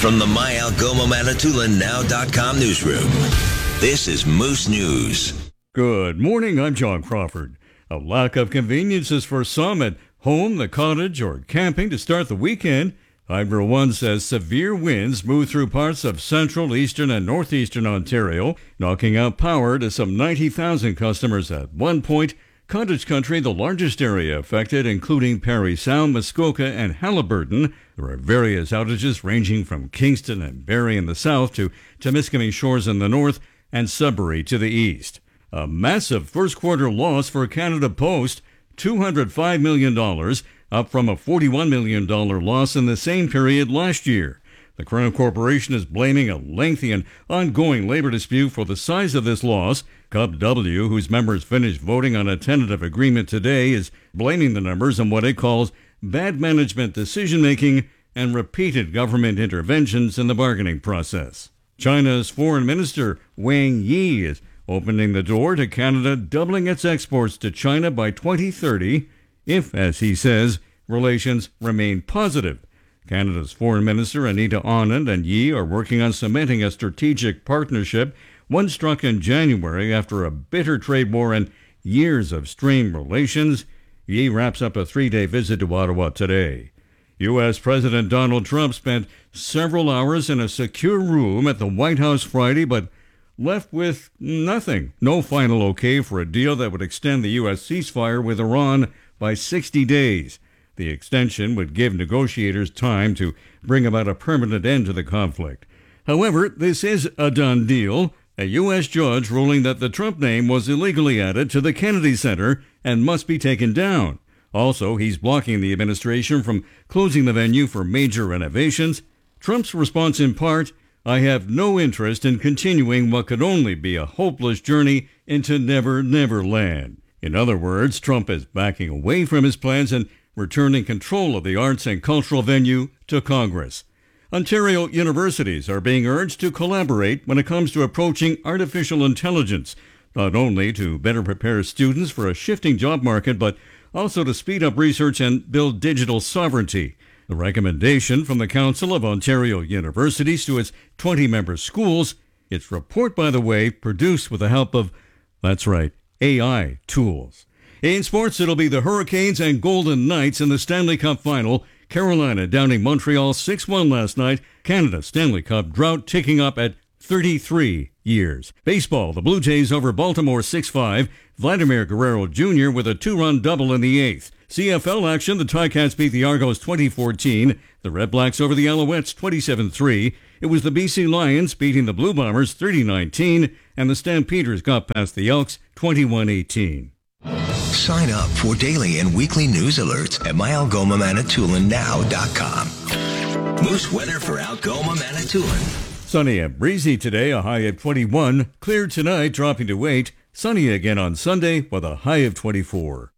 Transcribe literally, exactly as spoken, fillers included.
From the My Algoma Manitoulin Now dot com newsroom, this is Moose News. Good morning, I'm John Crawford. A lack of conveniences for some at home, the cottage, or camping to start the weekend. Hydro One says severe winds moved through parts of central, eastern, and northeastern Ontario, knocking out power to some ninety thousand customers at one point. Cottage country, the largest area affected, including Parry Sound, Muskoka, and Haliburton. There are various outages ranging from Kingston and Barrie in the south to Temiskaming Shores in the north and Sudbury to the east. A massive first quarter loss for Canada Post, two hundred five million dollars, up from a forty-one million dollars loss in the same period last year. The Crown Corporation is blaming a lengthy and ongoing labor dispute for the size of this loss. C U P W, whose members finished voting on a tentative agreement today, is blaming the numbers on what it calls bad management decision-making and repeated government interventions in the bargaining process. China's Foreign Minister Wang Yi is opening the door to Canada doubling its exports to China by twenty thirty if, as he says, relations remain positive. Canada's Foreign Minister Anita Anand and Yi are working on cementing a strategic partnership, one struck in January after a bitter trade war and years of strained relations. Yi wraps up a three-day visit to Ottawa today. U S. President Donald Trump spent several hours in a secure room at the White House Friday, but left with nothing. No final okay for a deal that would extend the U S ceasefire with Iran by sixty days. The extension would give negotiators time to bring about a permanent end to the conflict. However, this is a done deal. A U S judge ruling that the Trump name was illegally added to the Kennedy Center and must be taken down. Also, he's blocking the administration from closing the venue for major renovations. Trump's response in part, I have no interest in continuing what could only be a hopeless journey into Never Never Land. In other words, Trump is backing away from his plans and returning control of the arts and cultural venue to Congress. Ontario universities are being urged to collaborate when it comes to approaching artificial intelligence, not only to better prepare students for a shifting job market, but also to speed up research and build digital sovereignty. The recommendation from the Council of Ontario Universities to its twenty-member schools, its report, by the way, produced with the help of, that's right, A I tools. In sports, it'll be the Hurricanes and Golden Knights in the Stanley Cup Final. Carolina downing Montreal six one last night. Canada's Stanley Cup drought ticking up at thirty-three years. Baseball, the Blue Jays over Baltimore six five. Vladimir Guerrero Junior with a two-run double in the eighth. C F L action, the Ticats beat the Argos twenty fourteen. The Red Blacks over the Alouettes twenty-seven three. It was the B C Lions beating the Blue Bombers thirty nineteen. And the Stampeders got past the Elks twenty-one eighteen. Sign up for daily and weekly news alerts at My Algoma Manitoulin Now dot com. Moose weather for Algoma Manitoulin. Sunny and breezy today, a high of twenty-one. Clear tonight, dropping to eight. Sunny again on Sunday with a high of twenty-four.